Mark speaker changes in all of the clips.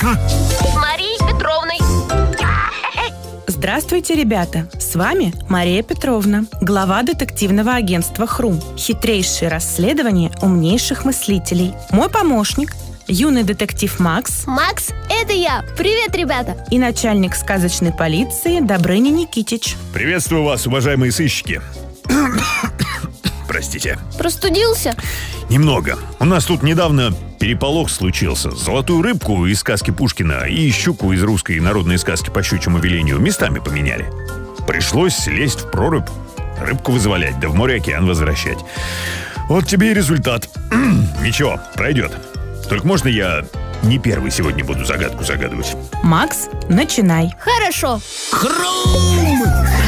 Speaker 1: головоломка.
Speaker 2: С Марией Петровной.
Speaker 3: Здравствуйте, ребята! С вами Мария Петровна, глава детективного агентства «Хрум». Хитрейшие расследования умнейших мыслителей. Мой помощник – юный детектив Макс.
Speaker 2: Макс, это я! Привет, ребята!
Speaker 3: И начальник сказочной полиции Добрыня Никитич.
Speaker 1: Приветствую вас, уважаемые сыщики. Простите.
Speaker 2: Простудился?
Speaker 1: Немного. У нас тут недавно переполох случился. Золотую рыбку из сказки Пушкина и щуку из русской народной сказки по щучьему велению местами поменяли. Пришлось лезть в прорубь, рыбку вызволять, да в море-океан возвращать. Вот тебе и результат. Ничего, пройдет. Только можно я не первый сегодня буду загадку загадывать?
Speaker 3: Макс, начинай.
Speaker 2: Хорошо.
Speaker 1: Хрум!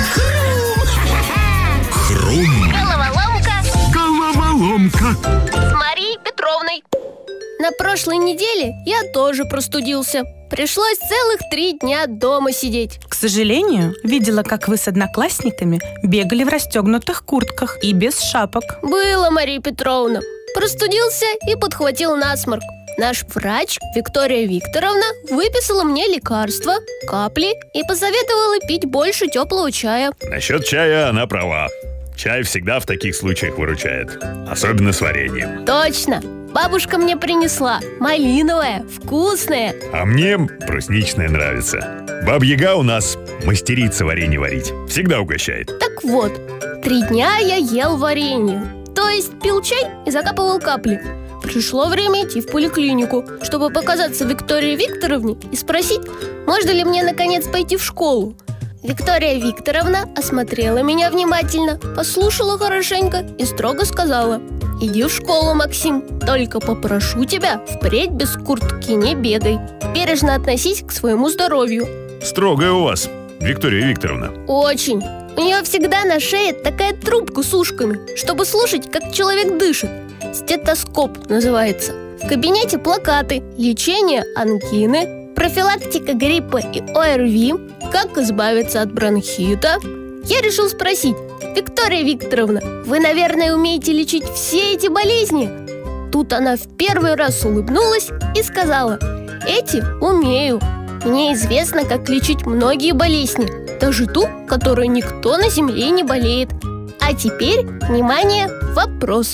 Speaker 1: Хрум! Головоломка!
Speaker 2: С Марией Петровной. На прошлой неделе я тоже простудился. Пришлось целых 3 дня дома сидеть.
Speaker 3: К сожалению, видела, как вы с одноклассниками бегали в расстегнутых куртках и без шапок.
Speaker 2: Было, Мария Петровна. Простудился и подхватил насморк. Наш врач, Виктория Викторовна, выписала мне лекарства, капли и посоветовала пить больше теплого чая.
Speaker 1: Насчет чая она права. Чай всегда в таких случаях выручает. Особенно с вареньем.
Speaker 2: Точно! Бабушка мне принесла. Малиновая, вкусная.
Speaker 1: А мне брусничная нравится. Баба-Яга у нас мастерица варенье варить. Всегда угощает.
Speaker 2: Так вот, 3 дня я ел варенье. То есть пил чай и закапывал капли. Пришло время идти в поликлинику, чтобы показаться Виктории Викторовне и спросить, можно ли мне наконец пойти в школу. Виктория Викторовна осмотрела меня внимательно, послушала хорошенько и строго сказала: иди в школу, Максим, только попрошу тебя, впредь без куртки не бегай. Бережно относись к своему здоровью.
Speaker 1: Строгая у вас, Виктория Викторовна.
Speaker 2: Очень. У нее всегда на шее такая трубка с ушками, чтобы слушать, как человек дышит. Стетоскоп называется. В кабинете плакаты: лечение ангины, профилактика гриппа и ОРВИ, как избавиться от бронхита. Я решил спросить: Виктория Викторовна, вы, наверное, умеете лечить все эти болезни? Тут она в первый раз улыбнулась и сказала: эти умею. Мне известно, как лечить многие болезни, даже ту, которой никто на земле не болеет. А теперь, внимание, вопрос.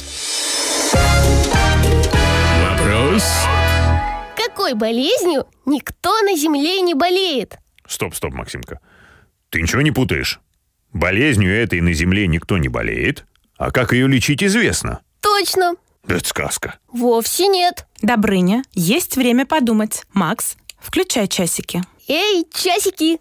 Speaker 1: Вопрос?
Speaker 2: Какой болезнью никто на земле не болеет?
Speaker 1: Стоп, Максимка. Ты ничего не путаешь? Болезнью этой на земле никто не болеет, а как ее лечить известно.
Speaker 2: Точно.
Speaker 1: Это сказка.
Speaker 2: Вовсе нет.
Speaker 3: Добрыня, есть время подумать. Макс, включай часики.
Speaker 2: Эй, часики,